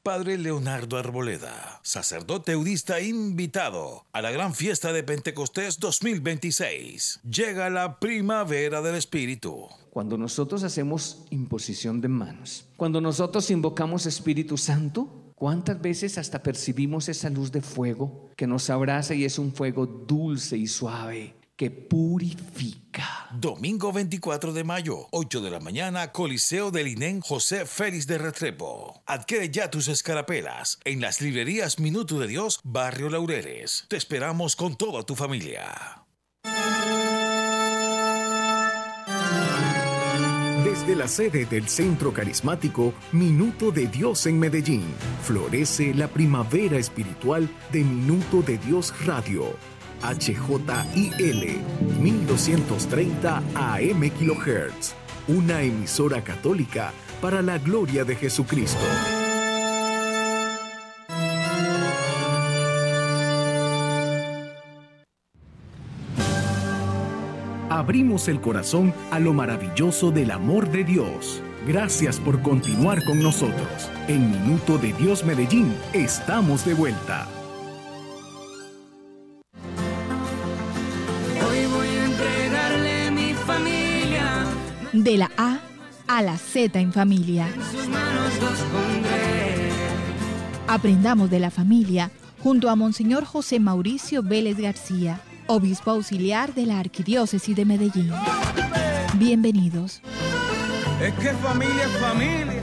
Padre Leonardo Arboleda, sacerdote eudista invitado a la gran fiesta de Pentecostés 2026. Llega la primavera del Espíritu. Cuando nosotros hacemos imposición de manos, cuando nosotros invocamos Espíritu Santo, ¿cuántas veces hasta percibimos esa luz de fuego que nos abraza y es un fuego dulce y suave que purifica? Domingo 24 de mayo, 8 de la mañana, Coliseo del INEN José Félix de Restrepo. Adquiere ya tus escarapelas en las librerías Minuto de Dios, Barrio Laureles. Te esperamos con toda tu familia. Desde la sede del Centro Carismático Minuto de Dios en Medellín, florece la primavera espiritual de Minuto de Dios Radio. HJIL 1230 AM kHz, una emisora católica para la gloria de Jesucristo. Abrimos el corazón a lo maravilloso del amor de Dios. Gracias por continuar con nosotros. En Minuto de Dios Medellín estamos de vuelta. Hoy voy a entregarle mi familia. De la A a la Z en familia. En sus manos los pondré. Aprendamos de la familia junto a Monseñor José Mauricio Vélez García, obispo auxiliar de la Arquidiócesis de Medellín. Bienvenidos. Es que familia es familia.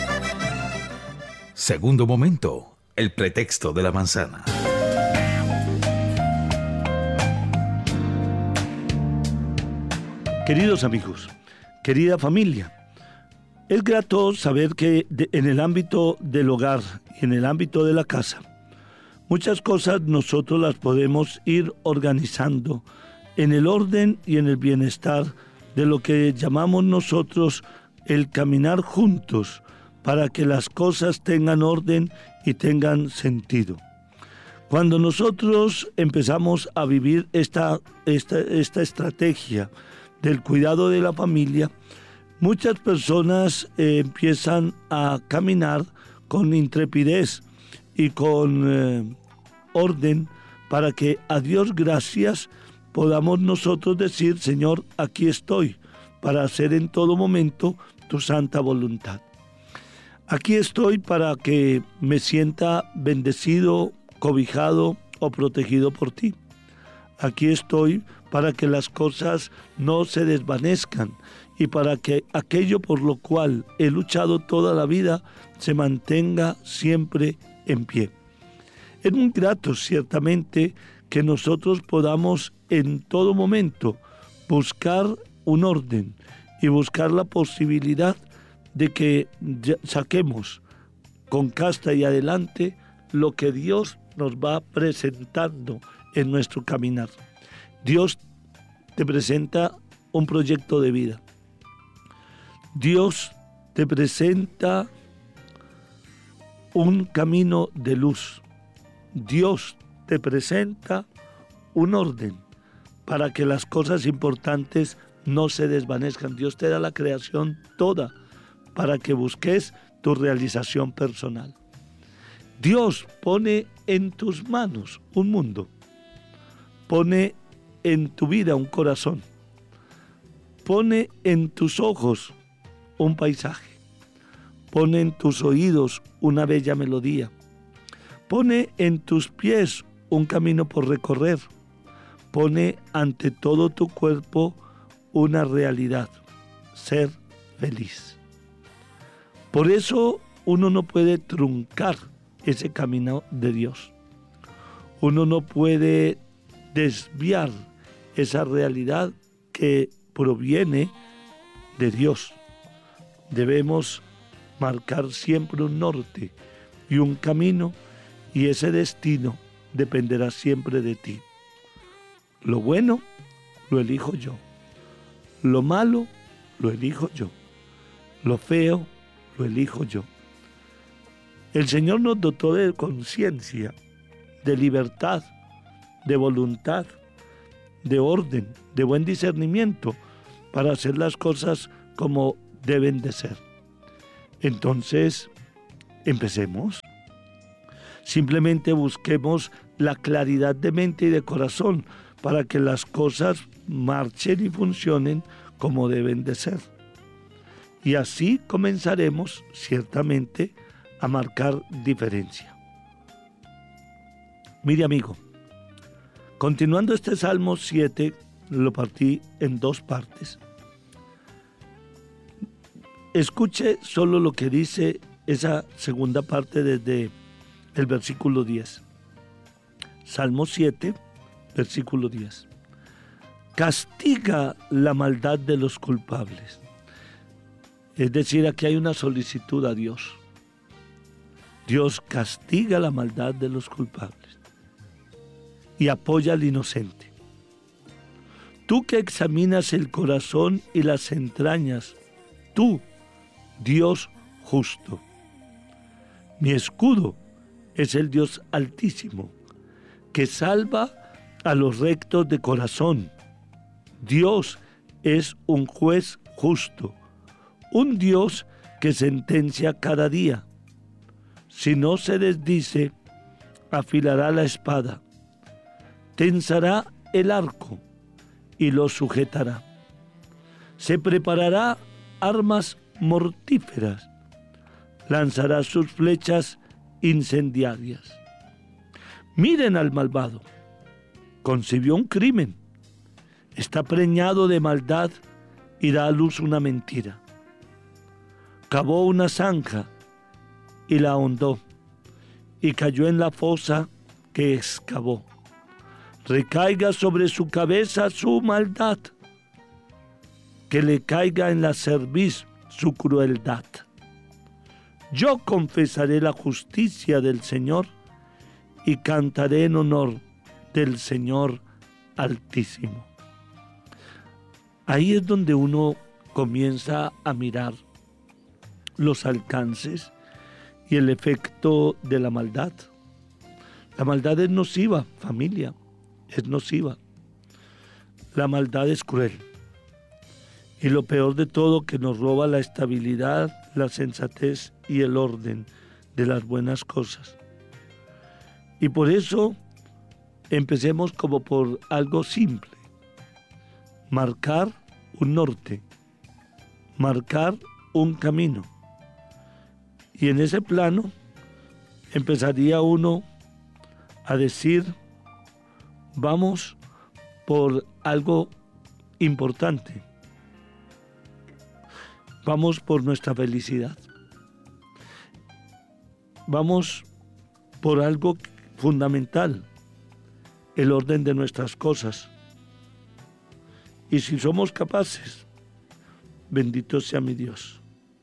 Segundo momento, el pretexto de la manzana. Queridos amigos, querida familia, es grato saber que en el ámbito del hogar y en el ámbito de la casa, muchas cosas nosotros las podemos ir organizando en el orden y en el bienestar de lo que llamamos nosotros el caminar juntos para que las cosas tengan orden y tengan sentido. Cuando nosotros empezamos a vivir esta estrategia del cuidado de la familia, muchas personas empiezan a caminar con intrepidez y con orden para que a Dios gracias podamos nosotros decir: Señor, aquí estoy para hacer en todo momento tu santa voluntad. Aquí estoy para que me sienta bendecido, cobijado o protegido por ti. Aquí estoy para que las cosas no se desvanezcan y para que aquello por lo cual he luchado toda la vida se mantenga siempre en pie. Es muy grato, ciertamente, que nosotros podamos en todo momento buscar un orden y buscar la posibilidad de que saquemos con casta y adelante lo que Dios nos va presentando en nuestro caminar. Dios te presenta un proyecto de vida. Dios te presenta un camino de luz. Dios te presenta un orden para que las cosas importantes no se desvanezcan. Dios te da la creación toda para que busques tu realización personal. Dios pone en tus manos un mundo, pone en tu vida un corazón, pone en tus ojos un paisaje, pone en tus oídos una bella melodía, pone en tus pies un camino por recorrer, pone ante todo tu cuerpo una realidad: ser feliz. Por eso uno no puede truncar ese camino de Dios. Uno no puede desviar esa realidad que proviene de Dios. Debemos marcar siempre un norte y un camino, y ese destino dependerá siempre de ti. Lo bueno lo elijo yo. Lo malo lo elijo yo. Lo feo lo elijo yo. El Señor nos dotó de conciencia, de libertad, de voluntad, de orden, de buen discernimiento para hacer las cosas como deben de ser. Entonces, empecemos. Simplemente busquemos la claridad de mente y de corazón para que las cosas marchen y funcionen como deben de ser. Y así comenzaremos ciertamente a marcar diferencia. Mire, amigo, continuando este Salmo 7, lo partí en dos partes. Escuche solo lo que dice esa segunda parte desde el versículo 10. Salmo 7, versículo 10. Castiga la maldad de los culpables. Es decir, aquí hay una solicitud a Dios. Dios castiga la maldad de los culpables y apoya al inocente. Tú que examinas el corazón y las entrañas, tú, Dios justo. Mi escudo es el Dios Altísimo, que salva a los rectos de corazón. Dios es un juez justo, un Dios que sentencia cada día. Si no se desdice, afilará la espada, tensará el arco y lo sujetará. Se preparará armas mortíferas, lanzará sus flechas incendiarias. Miren al malvado, concibió un crimen, está preñado de maldad y da a luz una mentira. Cavó una zanja y la ahondó, y cayó en la fosa que excavó. Recaiga sobre su cabeza su maldad, que le caiga en la cerviz su crueldad. Yo confesaré la justicia del Señor y cantaré en honor del Señor Altísimo. Ahí es donde uno comienza a mirar los alcances y el efecto de la maldad. La maldad es nociva, familia, es nociva. La maldad es cruel. Y lo peor de todo, que nos roba la estabilidad, la sensatez y el orden de las buenas cosas. Y por eso empecemos como por algo simple. Marcar un norte, marcar un camino. Y en ese plano empezaría uno a decir, vamos por algo importante. Vamos por nuestra felicidad. Vamos por algo fundamental, el orden de nuestras cosas. Y si somos capaces, bendito sea mi Dios.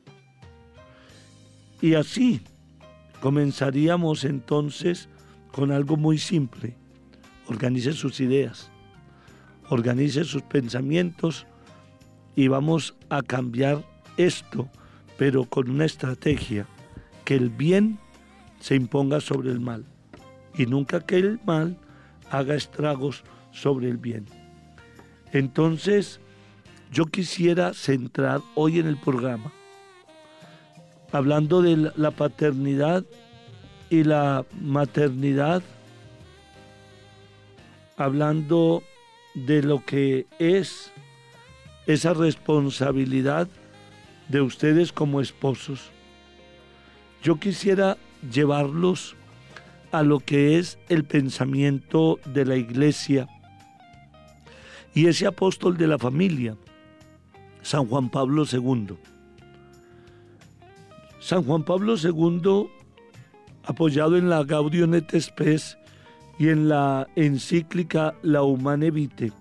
Y así comenzaríamos entonces con algo muy simple. Organice sus ideas, organice sus pensamientos y vamos a cambiar esto, pero con una estrategia, que el bien se imponga sobre el mal y nunca que el mal haga estragos sobre el bien. Entonces, yo quisiera centrar hoy en el programa hablando de la paternidad y la maternidad, hablando de lo que es esa responsabilidad de ustedes como esposos. Yo quisiera llevarlos a lo que es el pensamiento de la iglesia y ese apóstol de la familia, San Juan Pablo II. San Juan Pablo II, apoyado en la Gaudium et Spes y en la encíclica La Humane Vitae,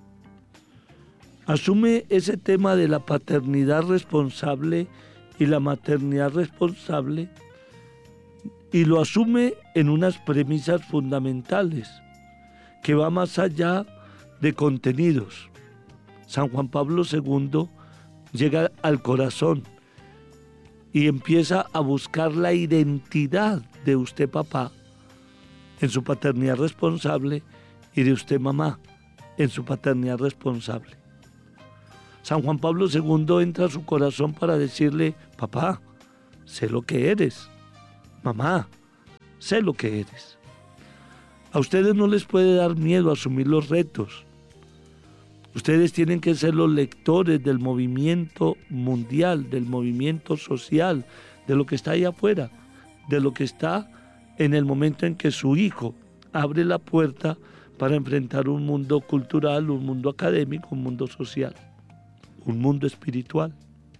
asume ese tema de la paternidad responsable y la maternidad responsable y lo asume en unas premisas fundamentales que va más allá de contenidos. San Juan Pablo II llega al corazón y empieza a buscar la identidad de usted papá en su paternidad responsable y de usted mamá en su paternidad responsable. San Juan Pablo II entra a su corazón para decirle, papá, sé lo que eres, mamá, sé lo que eres. A ustedes no les puede dar miedo asumir los retos. Ustedes tienen que ser los lectores del movimiento mundial, del movimiento social, de lo que está ahí afuera, de lo que está en el momento en que su hijo abre la puerta para enfrentar un mundo cultural, un mundo académico, un mundo social, un mundo espiritual.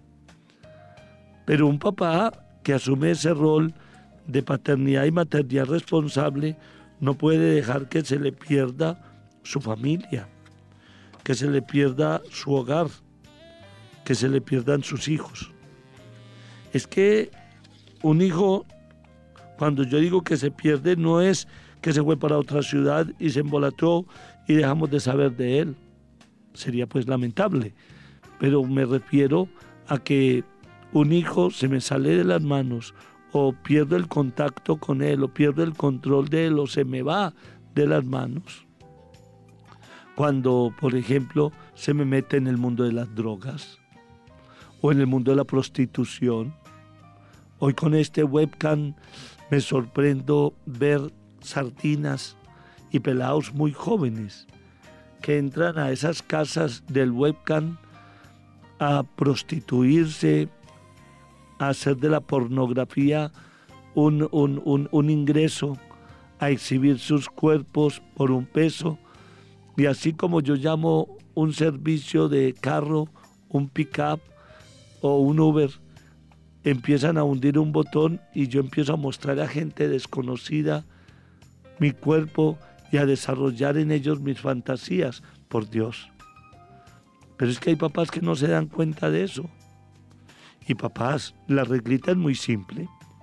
Pero un papá que asume ese rol de paternidad y maternidad responsable no puede dejar que se le pierda su familia, que se le pierda su hogar, que se le pierdan sus hijos. Es que un hijo, cuando yo digo que se pierde, no es que se fue para otra ciudad y se embolató y dejamos de saber de él. Sería pues lamentable, pero me refiero a que un hijo se me sale de las manos, o pierdo el contacto con él, o pierdo el control de él, o se me va de las manos. Cuando, por ejemplo, se me mete en el mundo de las drogas, o en el mundo de la prostitución. Hoy con este webcam me sorprendo ver sardinas y pelados muy jóvenes que entran a esas casas del webcam a prostituirse, a hacer de la pornografía un ingreso, a exhibir sus cuerpos por un peso, y así como yo llamo un servicio de carro, un pick-up o un Uber, empiezan a hundir un botón y yo empiezo a mostrar a gente desconocida mi cuerpo y a desarrollar en ellos mis fantasías, por Dios. Pero es que hay papás que no se dan cuenta de eso. Y papás, la reglita es muy simple.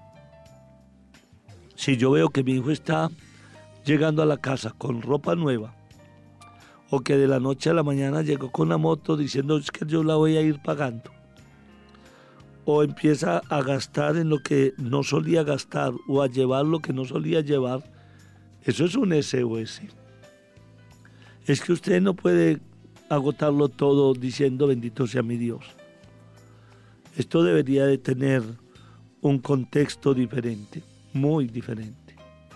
Si yo veo que mi hijo está llegando a la casa con ropa nueva, o que de la noche a la mañana llegó con la moto diciendo es que yo la voy a ir pagando, o empieza a gastar en lo que no solía gastar, o a llevar lo que no solía llevar, eso es un SOS. Es que usted no puede agotarlo todo diciendo bendito sea mi Dios. Esto debería de tener un contexto diferente, muy diferente.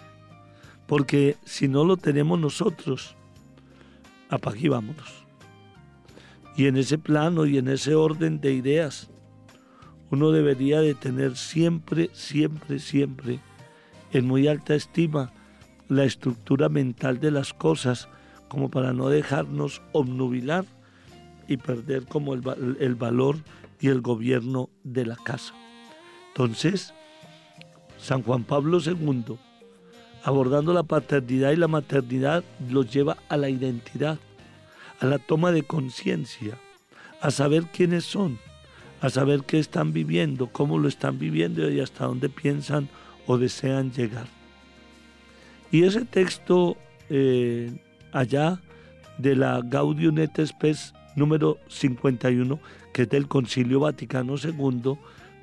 Porque si no lo tenemos nosotros, apague y vámonos. Y en ese plano y en ese orden de ideas, uno debería de tener siempre, siempre, siempre en muy alta estima la estructura mental de las cosas, como para no dejarnos obnubilar y perder como el valor y el gobierno de la casa. Entonces, San Juan Pablo II, abordando la paternidad y la maternidad, los lleva a la identidad, a la toma de conciencia, a saber quiénes son, a saber qué están viviendo, cómo lo están viviendo y hasta dónde piensan o desean llegar. Y ese texto allá de la Gaudium et Spes número 51, que es del Concilio Vaticano II,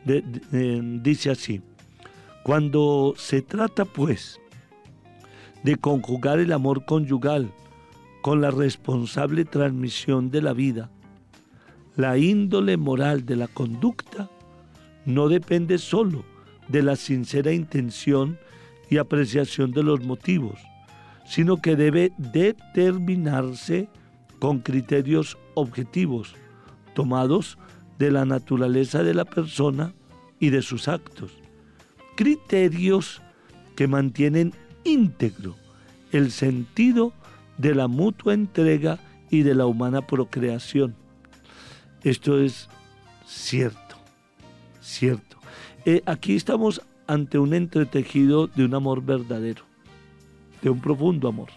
dice así: cuando se trata pues de conjugar el amor conyugal con la responsable transmisión de la vida, la índole moral de la conducta no depende solo de la sincera intención y apreciación de los motivos, sino que debe determinarse con criterios objetivos, tomados de la naturaleza de la persona y de sus actos. Criterios que mantienen íntegro el sentido de la mutua entrega y de la humana procreación. Esto es cierto, cierto. Aquí estamos ante un entretejido de un amor verdadero, de un profundo amor.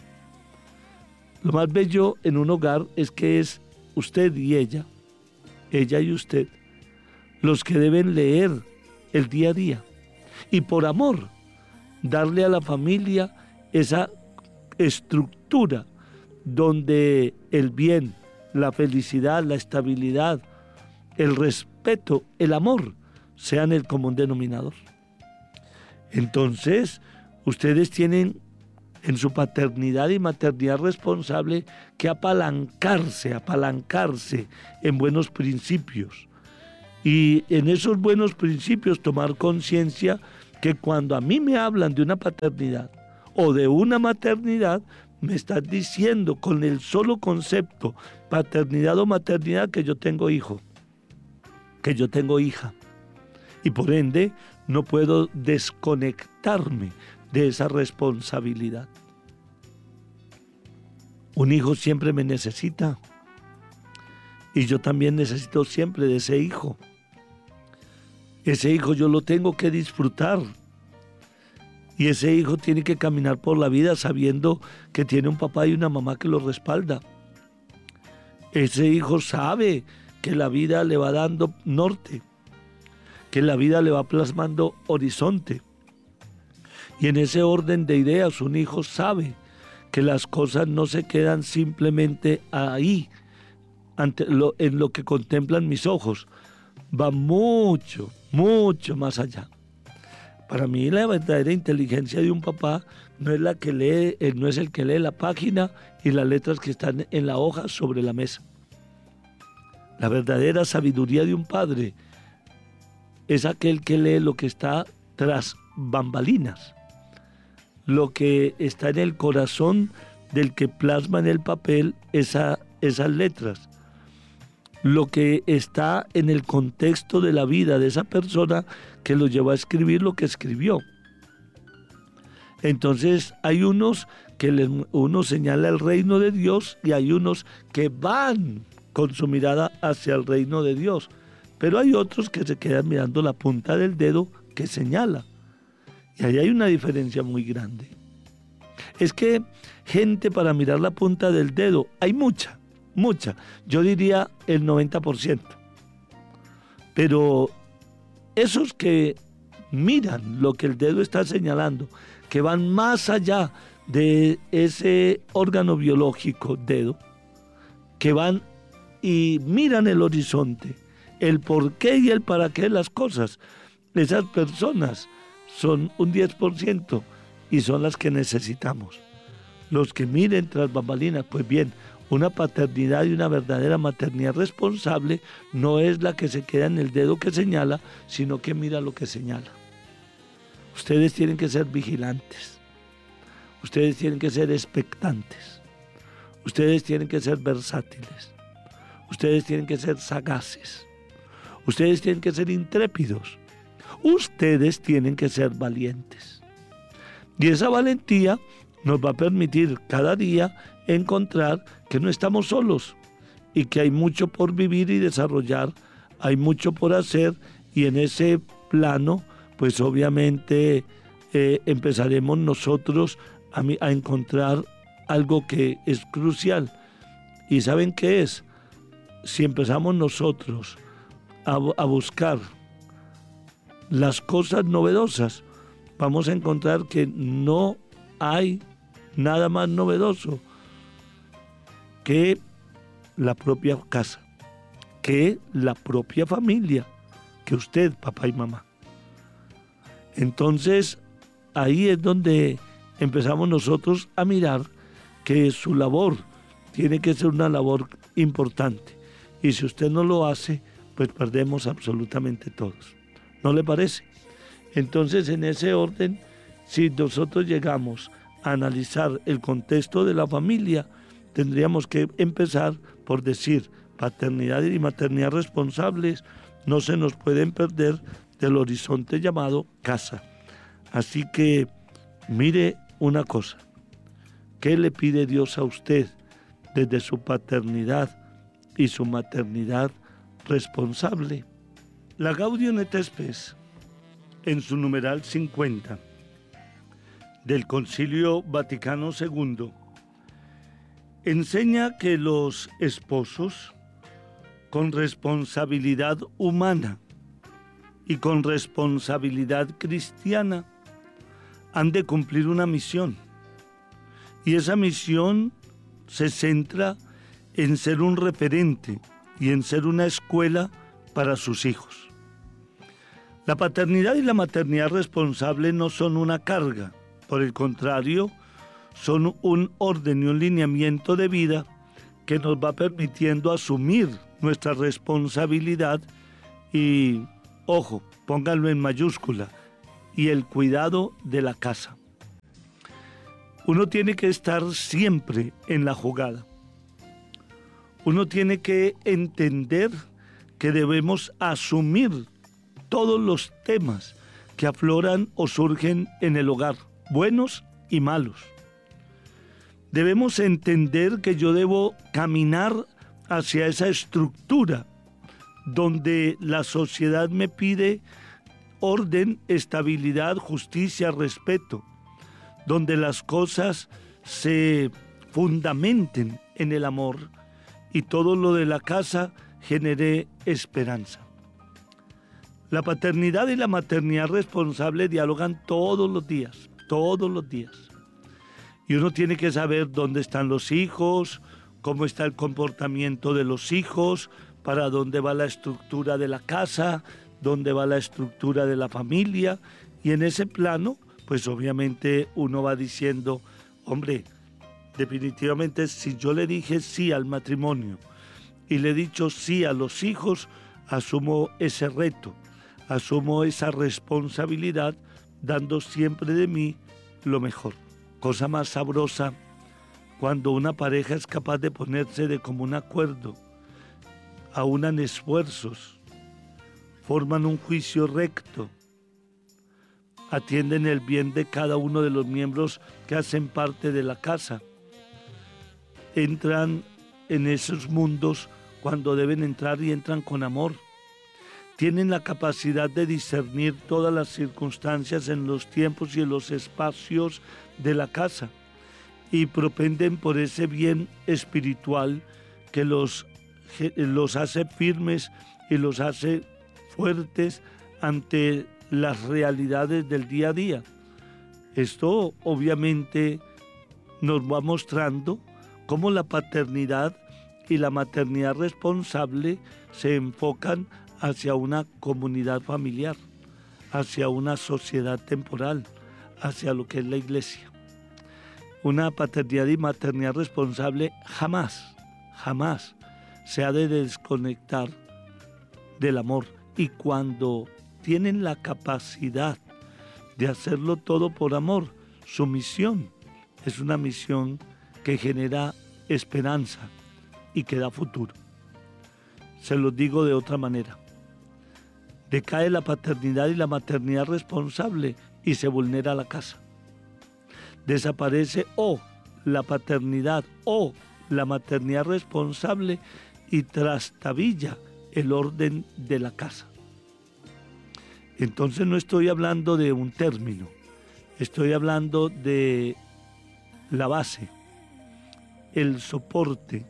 Lo más bello en un hogar es que es usted y ella y usted, los que deben leer el día a día y por amor darle a la familia esa estructura donde el bien, la felicidad, la estabilidad, el respeto, el amor sean el común denominador. Entonces, ustedes tienen en su paternidad y maternidad responsable que apalancarse en buenos principios. Y en esos buenos principios tomar conciencia que cuando a mí me hablan de una paternidad o de una maternidad, me estás diciendo con el solo concepto paternidad o maternidad que yo tengo hijo, que yo tengo hija. Y por ende no puedo desconectarme de esa responsabilidad. Un hijo siempre me necesita y yo también necesito siempre de ese hijo. Ese hijo yo lo tengo que disfrutar. Y ese hijo tiene que caminar por la vida sabiendo que tiene un papá y una mamá que lo respalda. Ese hijo sabe que la vida le va dando norte, que la vida le va plasmando horizonte. Y en ese orden de ideas, un hijo sabe que las cosas no se quedan simplemente ahí, en lo que contemplan mis ojos. Va mucho, mucho más allá. Para mí la verdadera inteligencia de un papá no es la que lee, no es el que lee la página y las letras que están en la hoja sobre la mesa. La verdadera sabiduría de un padre es aquel que lee lo que está tras bambalinas, lo que está en el corazón del que plasma en el papel esas letras, lo que está en el contexto de la vida de esa persona que lo llevó a escribir lo que escribió. Entonces hay unos que uno señala el reino de Dios y hay unos que van con su mirada hacia el reino de Dios, pero hay otros que se quedan mirando la punta del dedo que señala. Y ahí hay una diferencia muy grande. Es que gente para mirar la punta del dedo hay mucha. Yo diría el 90%. Pero esos que miran lo que el dedo está señalando, que van más allá de ese órgano biológico, dedo, que van y miran el horizonte, el por qué y el para qué de las cosas, esas personas son un 10% y son las que necesitamos. Los que miren tras bambalinas, pues bien, una paternidad y una verdadera maternidad responsable no es la que se queda en el dedo que señala, sino que mira lo que señala. Ustedes tienen que ser vigilantes. Ustedes tienen que ser expectantes. Ustedes tienen que ser versátiles. Ustedes tienen que ser sagaces. Ustedes tienen que ser intrépidos. Ustedes tienen que ser valientes. Y esa valentía nos va a permitir cada día encontrar que no estamos solos y que hay mucho por vivir y desarrollar, hay mucho por hacer, y en ese plano pues obviamente empezaremos nosotros a encontrar algo que es crucial. ¿Y saben qué es? Si empezamos nosotros a buscar las cosas novedosas, vamos a encontrar que no hay nada más novedoso que la propia casa, que la propia familia, que usted, papá y mamá. Entonces, ahí es donde empezamos nosotros a mirar que su labor tiene que ser una labor importante. Y si usted no lo hace, pues perdemos absolutamente todos. ¿No le parece? Entonces, en ese orden, si nosotros llegamos a analizar el contexto de la familia, tendríamos que empezar por decir, paternidad y maternidad responsables no se nos pueden perder del horizonte llamado casa. Así que mire una cosa, ¿qué le pide Dios a usted desde su paternidad y su maternidad responsable? La Gaudium et Spes, en su numeral 50 del Concilio Vaticano II, enseña que los esposos, con responsabilidad humana y con responsabilidad cristiana, han de cumplir una misión. Y esa misión se centra en ser un referente y en ser una escuela para sus hijos. La paternidad y la maternidad responsable no son una carga, por el contrario, son un orden y un lineamiento de vida que nos va permitiendo asumir nuestra responsabilidad y, ojo, pónganlo en mayúscula, y el cuidado de la casa. Uno tiene que estar siempre en la jugada. Uno tiene que entender que debemos asumir todos los temas que afloran o surgen en el hogar, buenos y malos. Debemos entender que yo debo caminar hacia esa estructura donde la sociedad me pide orden, estabilidad, justicia, respeto, donde las cosas se fundamenten en el amor y todo lo de la casa genere esperanza. La paternidad y la maternidad responsable dialogan todos los días. Y uno tiene que saber dónde están los hijos, cómo está el comportamiento de los hijos, para dónde va la estructura de la casa, dónde va la estructura de la familia. Y en ese plano, pues obviamente uno va diciendo, hombre, definitivamente si yo le dije sí al matrimonio y le he dicho sí a los hijos, asumo ese reto, asumo esa responsabilidad, dando siempre de mí lo mejor. Cosa más sabrosa cuando una pareja es capaz de ponerse de común acuerdo, aunan esfuerzos, forman un juicio recto, atienden el bien de cada uno de los miembros que hacen parte de la casa, entran en esos mundos cuando deben entrar y entran con amor. Tienen la capacidad de discernir todas las circunstancias en los tiempos y en los espacios de la casa y propenden por ese bien espiritual que los hace firmes y los hace fuertes ante las realidades del día a día. Esto obviamente nos va mostrando cómo la paternidad y la maternidad responsable se enfocan hacia una comunidad familiar, hacia una sociedad temporal, hacia lo que es la iglesia. Una paternidad y maternidad responsable jamás se ha de desconectar del amor. Y cuando tienen la capacidad de hacerlo todo por amor, su misión es una misión que genera esperanza y que da futuro. Se los digo de otra manera. Decae la paternidad y la maternidad responsable y se vulnera la casa. Desaparece la paternidad o la maternidad responsable y trastabilla el orden de la casa. Entonces no estoy hablando de un término, estoy hablando de la base, el soporte,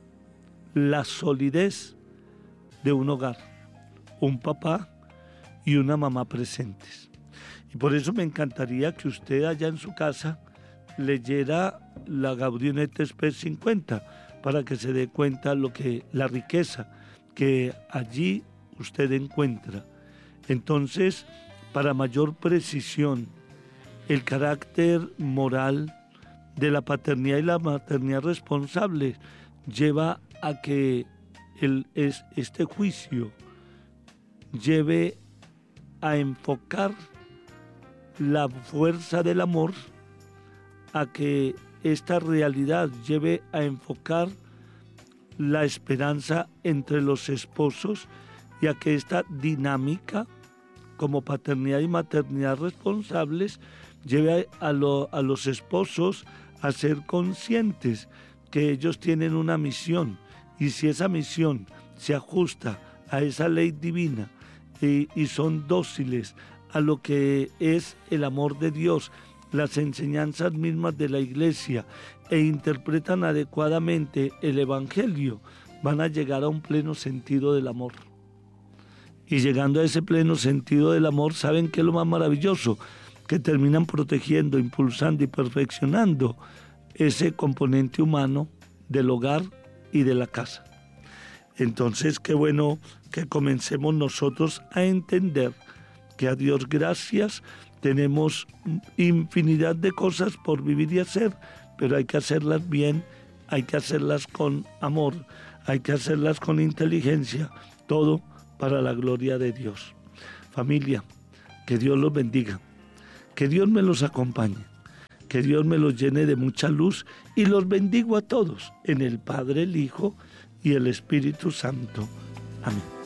la solidez de un hogar, un papá y una mamá presentes. Y por eso me encantaría que usted allá en su casa leyera la Gaudionet Spes 50 para que se dé cuenta la riqueza que allí usted encuentra. Entonces, para mayor precisión, el carácter moral de la paternidad y la maternidad responsable lleva a que este juicio lleve a enfocar la fuerza del amor, a que esta realidad lleve a enfocar la esperanza entre los esposos y a que esta dinámica como paternidad y maternidad responsables lleve a los esposos a ser conscientes que ellos tienen una misión, y si esa misión se ajusta a esa ley divina y son dóciles a lo que es el amor de Dios, las enseñanzas mismas de la iglesia, e interpretan adecuadamente el evangelio, van a llegar a un pleno sentido del amor. Y llegando a ese pleno sentido del amor, ¿saben qué es lo más maravilloso? Que terminan protegiendo, impulsando y perfeccionando ese componente humano del hogar y de la casa. Entonces, qué bueno que comencemos nosotros a entender que a Dios gracias tenemos infinidad de cosas por vivir y hacer, pero hay que hacerlas bien, hay que hacerlas con amor, hay que hacerlas con inteligencia, todo para la gloria de Dios. Familia, que Dios los bendiga, que Dios me los acompañe, Que Dios me los llene de mucha luz y los bendigo a todos en el Padre, el Hijo y el Espíritu Santo. Amén.